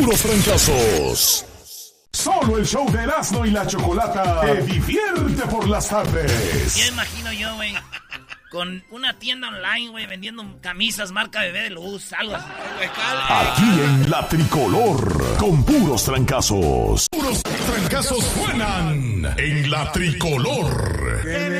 puros fracasos. Solo el show de Erasmo y la Chocolata te divierte por las tardes. Ya imagino yo, güey, con una tienda online, güey, vendiendo camisas marca Bebé de Luz, algo así. Aquí en La Tricolor, con puros trancazos. Puros trancazos suenan en La Tricolor.